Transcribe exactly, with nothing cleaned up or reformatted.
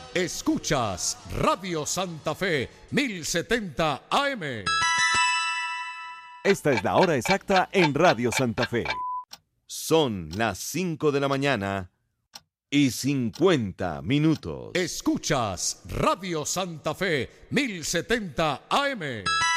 Escuchas Radio Santa Fe mil setenta A M. Esta es la hora exacta en Radio Santa Fe. Son las cinco de la mañana y cincuenta minutos. Escuchas Radio Santa Fe mil setenta A M.